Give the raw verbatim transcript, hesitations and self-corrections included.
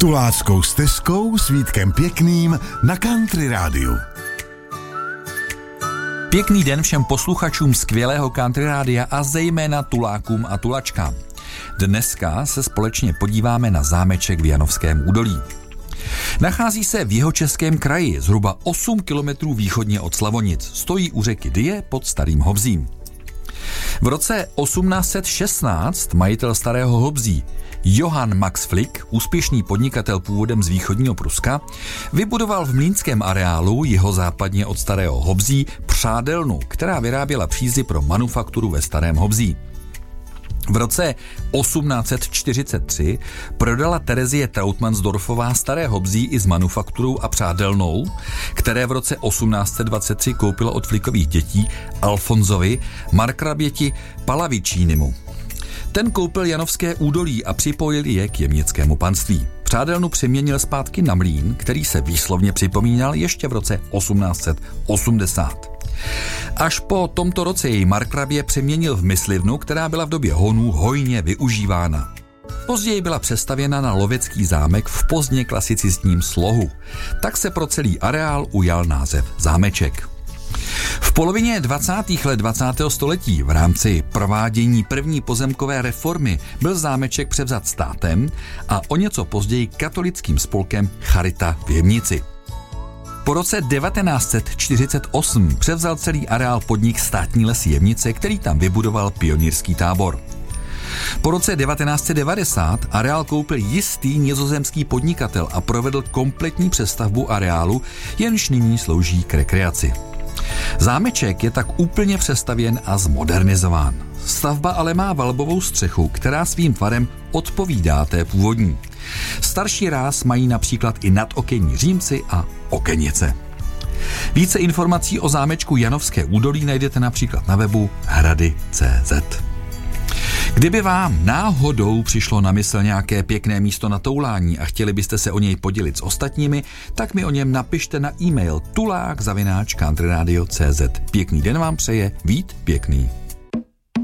Tuláckou stezkou s Vítkem Pěkným na Country Rádiu. Pěkný den všem posluchačům skvělého Country Rádia a zejména tulákům a tulačkám. Dneska se společně podíváme na zámeček v Janovském údolí. Nachází se v Jihočeském kraji, zhruba osm kilometrů východně od Slavonic. Stojí u řeky Dyje pod Starým Hobzím. V roce osmnáct set šestnáct majitel Starého Hobzí Johann Max Flick, úspěšný podnikatel původem z východního Pruska, vybudoval v mlýnském areálu jihozápadně od Starého Hobzí přádelnu, která vyráběla přízy pro manufakturu ve Starém Hobzí. V roce osmnáct set čtyřicet tři prodala Terezie Trautmannsdorfová Staré Hobzí i s manufakturou a přádelnou, které v roce osmnáct set dvacet tři koupila od Flickových dětí Alfonzovi markraběti Palavicínimu. Ten koupil Janovské údolí a připojil je k jemnickému panství. Přádelnu přeměnil zpátky na mlýn, který se výslovně připomínal ještě v roce osmnáct set osmdesát. Až po tomto roce jej markrabě přeměnil v myslivnu, která byla v době honů hojně využívána. Později byla přestavěna na lovecký zámek v pozdně klasicistním slohu. Tak se pro celý areál ujal název zámeček. V polovině dvacátých let dvacátého století v rámci provádění první pozemkové reformy byl zámeček převzat státem a o něco později katolickým spolkem Charita v Jemnici. Po roce devatenáct set čtyřicet osm převzal celý areál podnik Státní lesy Jemnice, který tam vybudoval pionýrský tábor. Po roce devatenáct set devadesát areál koupil jistý nizozemský podnikatel a provedl kompletní přestavbu areálu, jenž nyní slouží k rekreaci. Zámeček je tak úplně přestavěn a zmodernizován. Stavba ale má valbovou střechu, která svým tvarem odpovídá té původní. Starší ráz mají například i nadokenní římsy a okenice. Více informací o zámečku Janovské údolí najdete například na webu hrady tečka cé zet. Kdyby vám náhodou přišlo na mysl nějaké pěkné místo na toulání a chtěli byste se o něj podělit s ostatními, tak mi o něm napište na e-mail tulák zavináč countryradio tečka cé zet. Pěkný den vám přeje Vít Pěkný.